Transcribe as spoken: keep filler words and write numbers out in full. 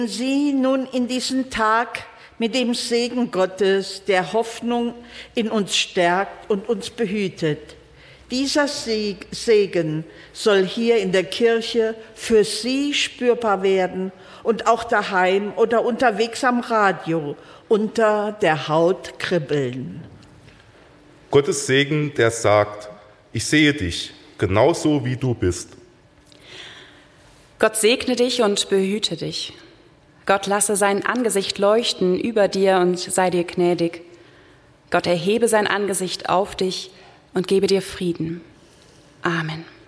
Sie nun in diesen Tag mit dem Segen Gottes, der Hoffnung in uns stärkt und uns behütet. Dieser Segen soll hier in der Kirche für Sie spürbar werden und auch daheim oder unterwegs am Radio unter der Haut kribbeln. Gottes Segen, der sagt, ich sehe dich, genauso wie du bist. Gott segne dich und behüte dich. Gott lasse sein Angesicht leuchten über dir und sei dir gnädig. Gott erhebe sein Angesicht auf dich und gebe dir Frieden. Amen.